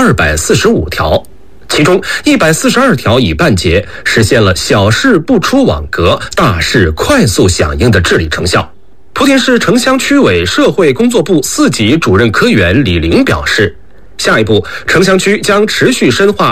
245条，其中142条已办结，实现了小事不出网格，大事快速响应的治理成效。莆田市城乡区委社会工作部4级主任科员李玲表示，下一步城乡区将持续深化